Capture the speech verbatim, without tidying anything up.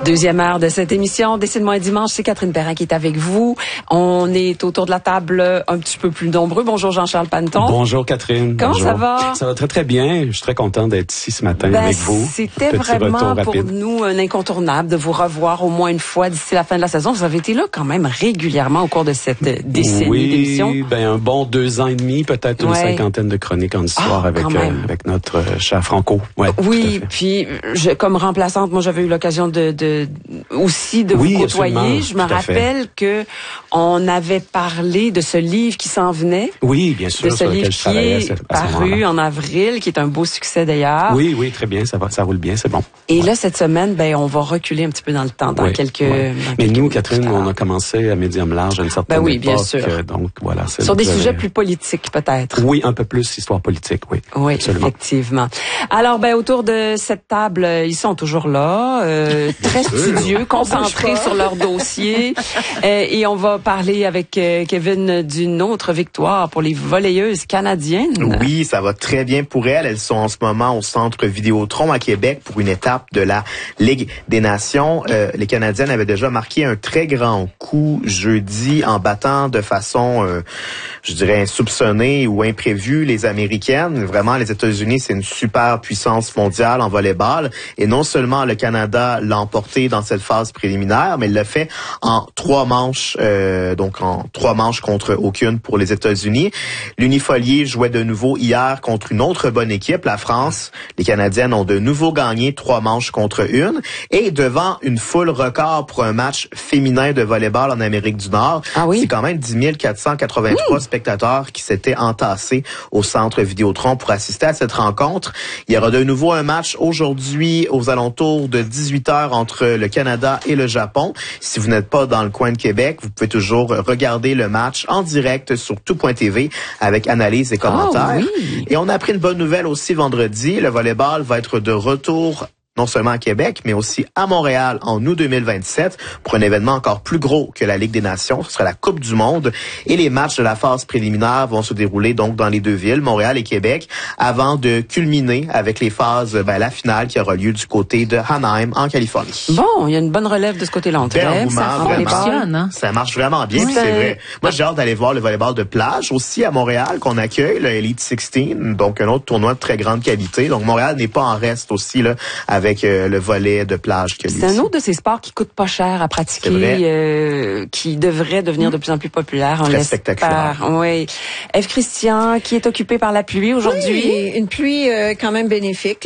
Deuxième heure de cette émission, Décide-moi un dimanche, c'est Catherine Perrin qui est avec vous. On est autour de la table un petit peu plus nombreux. Bonjour Jean-Charles Panton. Bonjour Catherine. Comment Bonjour. ça va? Ça va très très bien. Je suis très content d'être ici ce matin ben, avec vous. C'était Petit vraiment pour rapide. nous un incontournable de vous revoir au moins une fois d'ici la fin de la saison. Vous avez été là quand même régulièrement au cours de cette décennie oui, d'émission. Oui, ben un bon deux ans et demi, peut-être une ouais. cinquantaine de chroniques en histoire ah, avec euh, avec notre euh, cher Franco. Ouais, oui, puis je, comme remplaçante, moi j'avais eu l'occasion de, de aussi de oui, vous côtoyer. Je me rappelle que on avait parlé de ce livre qui s'en venait. Oui, bien sûr. De ce livre qui est paru en avril, qui est un beau succès d'ailleurs. Oui, oui, très bien, ça va, ça roule bien, c'est bon. Et ouais. là, cette semaine, ben, on va reculer un petit peu dans le temps, dans oui, quelques. Ouais. Dans Mais quelques nous, Catherine, on a commencé à médium large à une certaine ben oui, époque. Bien sûr. Euh, donc voilà. Sur des sujets plus politiques, peut-être. Oui, un peu plus histoire politique, oui. Oui, absolument. Effectivement. Alors, ben, autour de cette table, ils sont toujours là, euh, très studieux, concentrés sur leur dossier, euh, et on va parler avec euh, Kevin d'une autre victoire pour les volleyeuses canadiennes. Oui, ça va très bien pour elles. Elles sont en ce moment au Centre Vidéotron à Québec pour une étape de la Ligue des Nations. Euh, les Canadiennes avaient déjà marqué un très grand coup jeudi en battant de façon, euh, je dirais, insoupçonnée ou imprévue les Américaines. Vraiment, les États-Unis, c'est une super puissance mondiale en volleyball. Et non seulement le Canada l'a emporté dans cette phase préliminaire, mais il l'a fait en trois manches, euh, donc en trois manches contre aucune pour les États-Unis. L'Unifolier jouait de nouveau hier contre une autre bonne équipe, la France. Les Canadiennes ont de nouveau gagné trois manches contre une. Et devant une foule record pour un match féminin de volleyball en Amérique du Nord, ah oui? c'est quand même dix mille quatre cent quatre-vingt-trois mmh. spectateurs qui s'étaient entassés au Centre Vidéotron pour assister à cette rencontre. Il y aura de nouveau un match aujourd'hui aux alentours de dix-huit heures entre le Canada et le Japon. Si vous n'êtes pas dans le coin de Québec, vous pouvez toujours regarder le match en direct sur tout point t v avec analyse et commentaires. Oh, oui. Et on a appris une bonne nouvelle aussi vendredi. Le volleyball va être de retour non seulement à Québec, mais aussi à Montréal en août deux mille vingt-sept pour un événement encore plus gros que la Ligue des Nations. Ce sera la Coupe du Monde. Et les matchs de la phase préliminaire vont se dérouler donc dans les deux villes, Montréal et Québec, avant de culminer avec les phases, ben, la finale qui aura lieu du côté de Anaheim, en Californie. Bon, il y a une bonne relève de ce côté-là. On dirait. Ça, hein? ça marche vraiment bien, oui. C'est vrai. Moi, j'ai hâte d'aller voir le volleyball de plage aussi à Montréal qu'on accueille, le Elite seize, donc un autre tournoi de très grande qualité. Donc Montréal n'est pas en reste aussi là avec avec euh, le volley de plage que lui. C'est un autre de ces sports qui coûte pas cher à pratiquer, euh, qui devrait devenir de plus en plus populaire. Très spectaculaire. Oui. Ève Christian, qui est occupé par la pluie aujourd'hui. Oui, une pluie euh, quand même bénéfique.